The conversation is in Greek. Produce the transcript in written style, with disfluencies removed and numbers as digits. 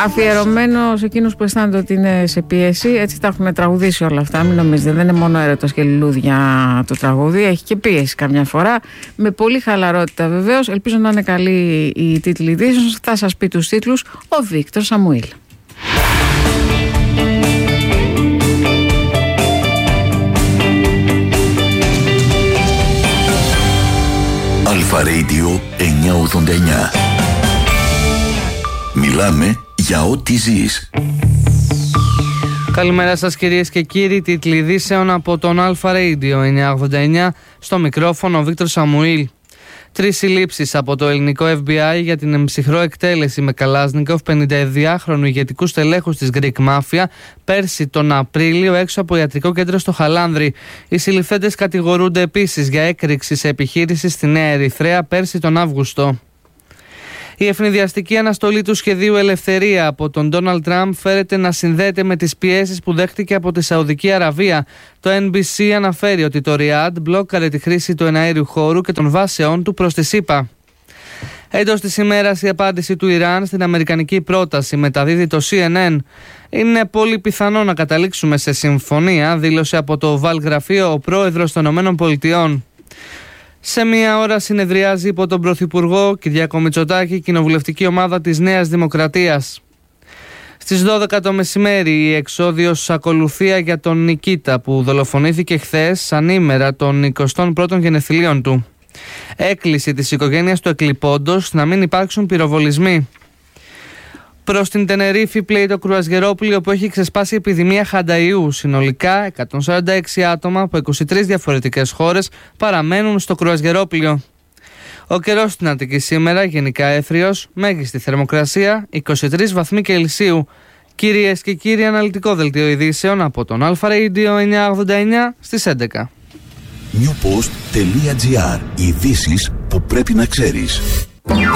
αφιερωμένο σε εκείνους που αισθάνονται ότι είναι σε πίεση. Έτσι τα έχουν τραγουδήσει όλα αυτά. Μην νομίζετε, δεν είναι μόνο έρωτας και λουλούδια το τραγούδι. Έχει και πίεση καμιά φορά. Με πολύ χαλαρότητα βεβαίως. Ελπίζω να είναι καλή η τίτλη ειδήσεων. Θα σας πει τους τίτλους ο Βίκτορ Σαμουήλ. Αλφα Radio 989. Μιλάμε για ό,τι ζεις. Καλημέρα σας κυρίες και κύριοι. Τίτλοι ειδήσεων από τον Αλφα Radio 989. Στο μικρόφωνο ο Βίκτορ Σαμουήλ. 3 συλλήψεις από το ελληνικό FBI για την εμψυχρό εκτέλεση με Καλάσνικοφ 52χρονου ηγετικού στελέχους της Greek Mafia πέρσι τον Απρίλιο έξω από ιατρικό κέντρο στο Χαλάνδρι. Οι συλληφθέντες κατηγορούνται επίσης για έκρηξη σε επιχείρηση στη Νέα Ερυθρέα πέρσι τον Αύγουστο. Η ευνηδιαστική αναστολή του σχεδίου Ελευθερία από τον Ντόναλντ Τραμπ φέρεται να συνδέεται με τις πιέσεις που δέχτηκε από τη Σαουδική Αραβία. Το NBC αναφέρει ότι το Ριάντ μπλόκαρε τη χρήση του εναέριου χώρου και των βάσεών του προς τη ΣΥΠΑ. Εντός της ημέρας η απάντηση του Ιράν στην αμερικανική πρόταση, μεταδίδει το CNN. Είναι πολύ πιθανό να καταλήξουμε σε συμφωνία, δήλωσε από το Oval Γραφείο ο πρόεδρος των ΗΠΑ. Σε μία ώρα συνεδριάζει υπό τον Πρωθυπουργό Κυριάκο Μητσοτάκη η κοινοβουλευτική ομάδα της Νέας Δημοκρατίας. Στις 12 το μεσημέρι η εξόδιος ακολουθία για τον Νικήτα που δολοφονήθηκε χθες ανήμερα των 21ων γενεθλίων του. Έκκληση της οικογένειας του εκλειπώντος να μην υπάρξουν πυροβολισμοί. Προς την Τενερίφη πλέει το κρουαζιερόπλοιο που έχει ξεσπάσει επιδημία χανταϊού. Συνολικά 146 άτομα από 23 διαφορετικές χώρες παραμένουν στο κρουαζιερόπλοιο. Ο καιρός στην Αττική σήμερα γενικά έθριος, μέγιστη θερμοκρασία 23 βαθμοί Κελσίου. Κυρίες και κύριοι, αναλυτικό δελτίο ειδήσεων από τον Αλφα Radio 989 στις 11. Newpost.gr. Ειδήσεις που πρέπει να ξέρεις.